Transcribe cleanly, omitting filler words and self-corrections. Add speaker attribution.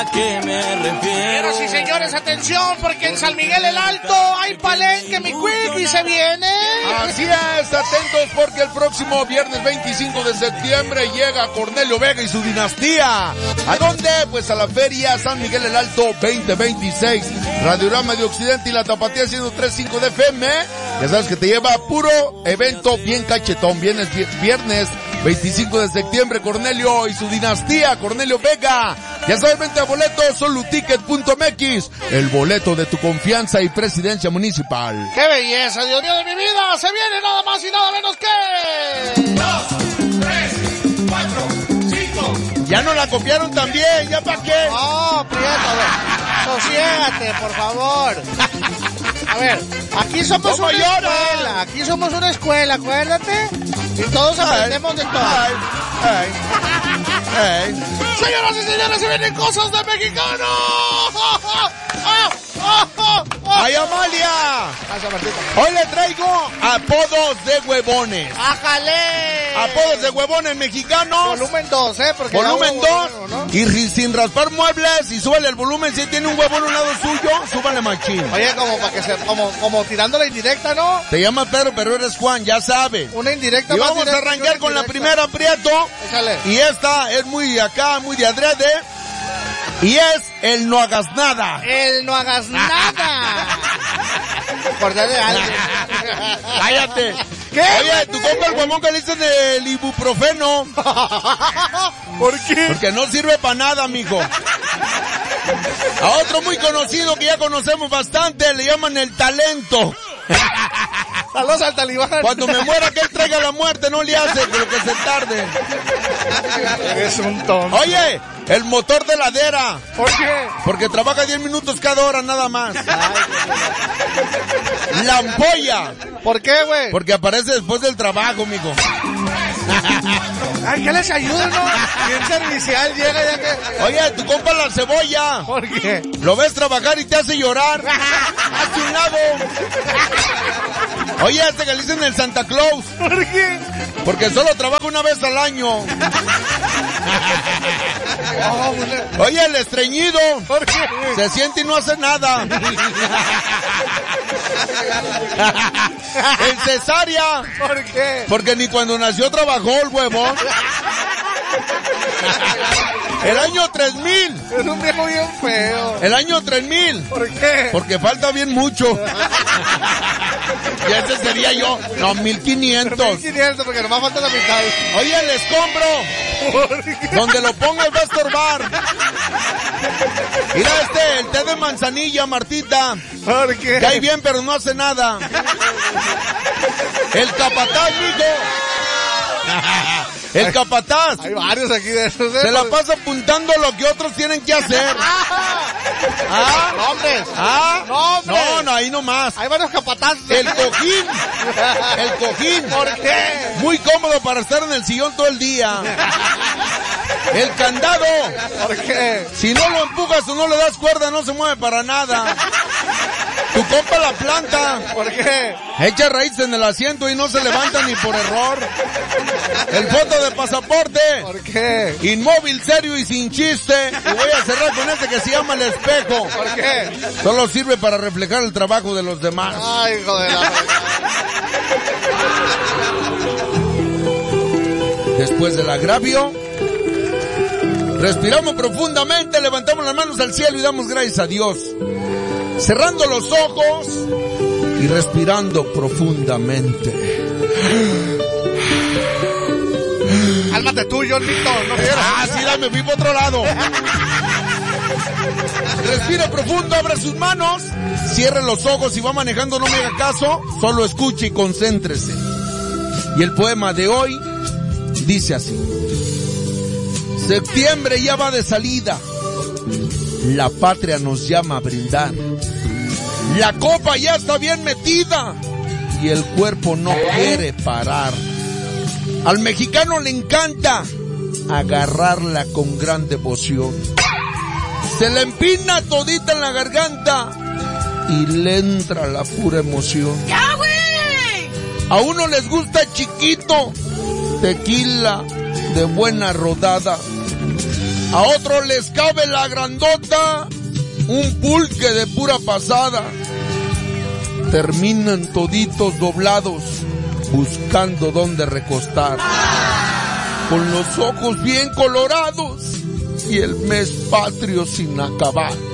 Speaker 1: que me refiero.
Speaker 2: Señoras y señores, atención, porque en San Miguel el Alto hay palenque, mi Quickie, se viene.
Speaker 3: Así es, atentos porque el próximo viernes 25 de septiembre llega Cornelio Vega y su dinastía. ¿A dónde? Pues a la Feria San Miguel el Alto 2026. Radiorama de Occidente y la Tapatía 103.5 de FM. Ya sabes que te lleva puro evento bien cachetón. Viernes 25 de septiembre, Cornelio y su dinastía, Cornelio Vega. Ya sabes, vente a boletos, soluticket.mx, el boleto de tu confianza y presidencia municipal.
Speaker 2: ¡Qué belleza, Dios mío de mi vida! Se viene nada más y nada menos que...
Speaker 4: 2, 3, 4, 5.
Speaker 3: Ya no la copiaron también, ¿ya para qué?
Speaker 2: No, Prieto, sosiégate, por favor. A ver, aquí somos una escuela, aquí somos una escuela, acuérdate. Y todos aprendemos de todo. Señoras y señores, se vienen cosas de mexicano.
Speaker 3: ¡Ay, Amalia! Hoy le traigo apodos de huevones.
Speaker 2: ¡Ájale!
Speaker 3: Apodos de huevones mexicanos.
Speaker 2: Volumen 2, porque
Speaker 3: volumen 2.
Speaker 2: ¿no?
Speaker 3: Y sin raspar muebles, y súbale el volumen. Si tiene un huevón a un lado suyo, súbale machín.
Speaker 2: Oye, como para que se, como tirando la indirecta, ¿no?
Speaker 3: Te llamas Pedro, pero eres Juan, ya sabe.
Speaker 2: Una indirecta.
Speaker 3: Y vamos a arrancar con la primera, Prieto.
Speaker 2: Échale.
Speaker 3: Y esta es muy acá, muy de adrede. Y es el no hagas nada.
Speaker 2: El no hagas nada. Acordate de algo.
Speaker 3: Cállate.
Speaker 2: ¿Qué?
Speaker 3: Oye, tu compa el huevón que le dicen el ibuprofeno.
Speaker 2: ¿Por qué?
Speaker 3: Porque no sirve para nada, mijo. A otro muy conocido que ya conocemos bastante le llaman el talento.
Speaker 2: Saludos al talibán.
Speaker 3: Cuando me muera que él traiga la muerte, no le hace que lo que se tarde.
Speaker 2: Eres un tonto.
Speaker 3: Oye, el motor de ladera.
Speaker 2: ¿Por qué?
Speaker 3: Porque trabaja 10 minutos cada hora nada más. La ampolla.
Speaker 2: ¿Por qué, güey?
Speaker 3: Porque aparece después del trabajo, mijo.
Speaker 2: Ay, ¿qué les ayuda, no? Bien servicial llega ya que...
Speaker 3: Oye, tu compa la cebolla.
Speaker 2: ¿Por qué?
Speaker 3: Lo ves trabajar y te hace llorar. Hazte un lado. Oye, este que le dicen el Santa Claus.
Speaker 2: ¿Por qué?
Speaker 3: Porque solo trabaja una vez al año. Oye, el estreñido.
Speaker 2: ¿Por qué?
Speaker 3: Se siente y no hace nada. El cesárea.
Speaker 2: ¿Por qué?
Speaker 3: Porque ni cuando nació trabajó el huevón. El año 3000.
Speaker 2: Es un viejo bien feo.
Speaker 3: El año 3000.
Speaker 2: ¿Por qué?
Speaker 3: Porque falta bien mucho. Y ese sería yo. No, 1500.
Speaker 2: 1500 porque nomás falta la mitad.
Speaker 3: Oye, el escombro.
Speaker 2: ¿Por qué?
Speaker 3: Donde lo pongas va a estorbar. Mira el té de manzanilla, Martita.
Speaker 2: ¿Por qué?
Speaker 3: Cae bien, pero no hace nada. El capataz, mijo. El capataz.
Speaker 2: Hay varios aquí de esos.
Speaker 3: Se la pasa apuntando lo que otros tienen que hacer.
Speaker 2: ¿Ah? ¿Nombres?
Speaker 3: ¿Ah?
Speaker 2: ¡Nombres!
Speaker 3: No, ahí nomás.
Speaker 2: Hay varios capatazos.
Speaker 3: El cojín. El cojín.
Speaker 2: ¿Por qué?
Speaker 3: Muy cómodo para estar en el sillón todo el día. El candado.
Speaker 2: ¿Por qué?
Speaker 3: Si no lo empujas o no le das cuerda, no se mueve para nada. Tu compa la planta.
Speaker 2: ¿Por qué?
Speaker 3: Echa raíz en el asiento y no se levanta ni por error. El foto de pasaporte.
Speaker 2: ¿Por qué?
Speaker 3: Inmóvil, serio y sin chiste. Y voy a cerrar con este que se llama el espejo.
Speaker 2: ¿Por qué?
Speaker 3: Solo sirve para reflejar el trabajo de los demás.
Speaker 2: Ay, hijo de la...
Speaker 3: Después del agravio, respiramos profundamente, levantamos las manos al cielo y damos gracias a Dios. Cerrando los ojos y respirando profundamente.
Speaker 2: Cálmate tú, Johnito, no quieras.
Speaker 3: Ah, sí, dame, fui por otro lado. Respire profundo, abra sus manos, cierre los ojos, si va manejando no me haga caso, solo escuche y concéntrese. Y el poema de hoy dice así: septiembre ya va de salida, la patria nos llama a brindar, la copa ya está bien metida y el cuerpo no quiere parar. Al mexicano le encanta agarrarla con gran devoción. Se le empina todita en la garganta y le entra la pura emoción.
Speaker 5: ¡Ya, güey!
Speaker 3: A uno les gusta chiquito, tequila de buena rodada. A otros les cabe la grandota, un pulque de pura pasada. Terminan toditos doblados, buscando dónde recostar. Con los ojos bien colorados y el mes patrio sin acabar.